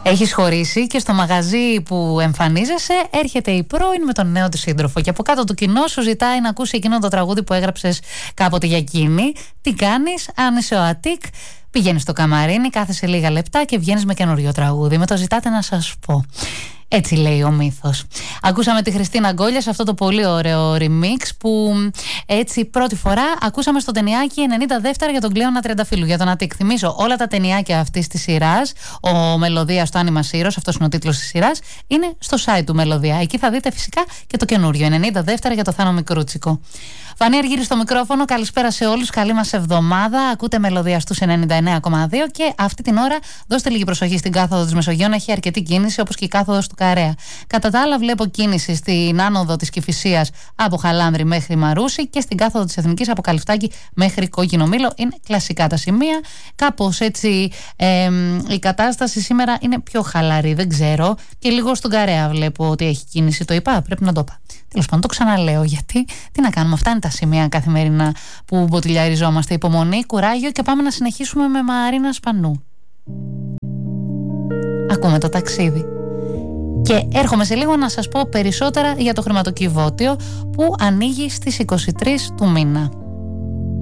Έχεις χωρίσει και στο μαγαζί που εμφανίζεσαι έρχεται η πρώην με τον νέο της σύντροφο. Και από κάτω το κοινό σου ζητάει να ακούσει εκείνο το τραγούδι που έγραψες κάποτε για εκείνη. Τι κάνεις? Αν είσαι ο Αττικ, πηγαίνεις στο καμαρίνι, κάθεσαι λίγα λεπτά και βγαίνεις με καινούριο τραγούδι. Με το ζητάτε να σας πω. Έτσι λέει ο μύθος. Ακούσαμε τη Χριστίνα Αγκόλια σε αυτό το πολύ ωραίο remix που έτσι πρώτη φορά ακούσαμε στο ταινιάκι 92 για τον Κλέωνα Τριανταφύλου. Για τον Αττικ. Θυμίζω, όλα τα ταινιάκια αυτής της σειράς, ο Μελωδία στο Άνιμα Σύρος, αυτός είναι ο τίτλος της σειράς, είναι στο site του Μελωδία. Εκεί θα δείτε φυσικά και το καινούριο, 92 για το Θάνο Μικρούτσικο. Φανή Αργύρη στο μικρόφωνο, καλησπέρα σε όλους, καλή μας εβδομάδα. Ακούτε Μελωδία στους 99,2 και αυτή την ώρα δώστε λίγη προσοχή στην κάθοδο της Μεσογείων, έχει αρκετή κίνηση όπως και η κάθοδος του Καρέα. Κατά τα άλλα, βλέπω κίνηση στην άνοδο της Κηφισίας από Χαλάνδρη μέχρι Μαρούσι και στην κάθοδο της Εθνικής από Καλυφτάκη μέχρι Κόκκινο Μήλο. Είναι κλασικά τα σημεία. Κάπως έτσι η κατάσταση σήμερα είναι πιο χαλαρή, δεν ξέρω. Και λίγο στον Καρέα βλέπω ότι έχει κίνηση. Το είπα, πρέπει να το είπα. Τέλος πάντων, το ξαναλέω γιατί τι να κάνουμε, αυτά είναι τα σημεία καθημερινά που μποτιλιαριζόμαστε. Υπομονή, κουράγιο και πάμε να συνεχίσουμε με Μαρίνα Σπανού. Ακούμε το ταξίδι. Και έρχομαι σε λίγο να σας πω περισσότερα για το χρηματοκιβώτιο που ανοίγει στις 23 του μήνα.